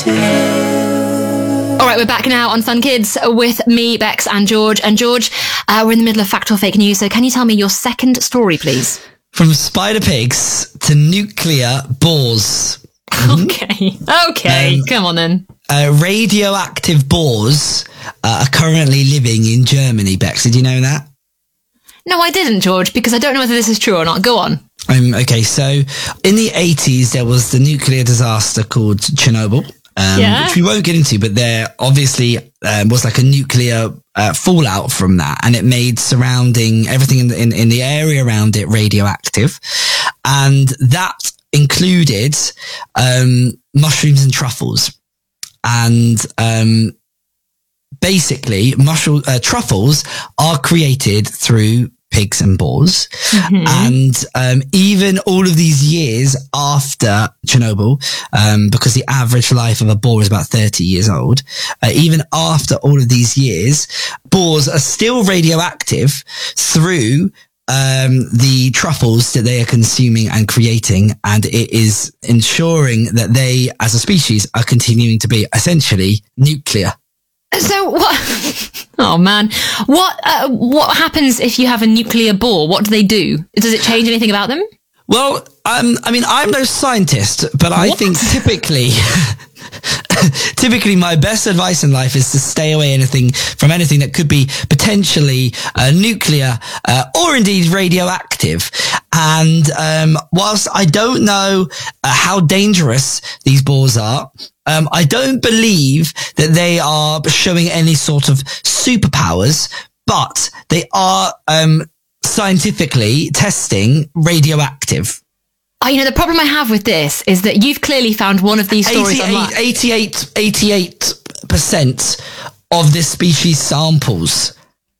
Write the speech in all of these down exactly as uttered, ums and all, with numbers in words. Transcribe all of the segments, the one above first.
All right, we're back now on Fun Kids with me, Bex, and George. And George, uh, we're in the middle of fact or fake news, so can you tell me your second story, please? From spider pigs to nuclear boars. Okay, okay, um, come on then. Uh, radioactive boars uh, are currently living in Germany, Bex. Did you know that? No, I didn't, George, because I don't know whether this is true or not. Go on. Um, okay, so in the eighties, there was the nuclear disaster called Chernobyl. Um, yeah. Which we won't get into, but there obviously um, was like a nuclear uh, fallout from that, and it made surrounding everything in the, in, in the area around it radioactive, and that included um, mushrooms and truffles, and um, basically, mushroom uh, truffles are created through pigs and boars. Mm-hmm. And um, even all of these years after Chernobyl, um, because the average life of a boar is about thirty years old, uh, even after all of these years, boars are still radioactive through um, the truffles that they are consuming and creating. And it is ensuring that they, as a species, are continuing to be essentially nuclear. So what? Oh man, what uh, what happens if you have a nuclear boar? What do they do? Does it change anything about them? Well, um, I mean, I'm no scientist, but I what? think typically, typically my best advice in life is to stay away anything from anything that could be potentially uh, nuclear uh, or indeed radioactive. And um, whilst I don't know uh, how dangerous these boars are, um, I don't believe that they are showing any sort of superpowers, but they are um, scientifically testing radioactive. Oh, you know, the problem I have with this is that you've clearly found one of these stories online. eighty-eight, eighty-eight percent of this species samples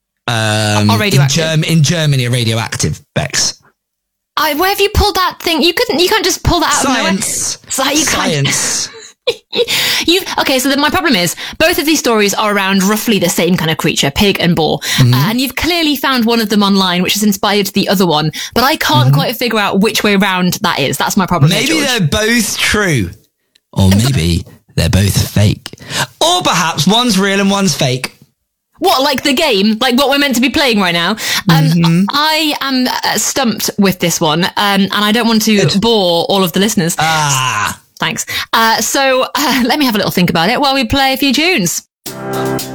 um, are radioactive. In, Germ- in Germany are radioactive, Bex. I, where have you pulled that thing? You couldn't. You can't just pull that out Science. of nowhere. So you Science. Can't. you okay? So the, my problem is both of these stories are around roughly the same kind of creature, pig and boar, mm-hmm. uh, and you've clearly found one of them online, which has inspired the other one. But I can't mm-hmm. quite figure out which way round that is. That's my problem. Maybe here, they're both true, or maybe they're both fake, or perhaps one's real and one's fake. What, like the game? Like what we're meant to be playing right now? Um, mm-hmm. I am uh, stumped with this one, um, and I don't want to Good. bore all of the listeners. Ah. Thanks. Uh, so uh, let me have a little think about it while we play a few tunes.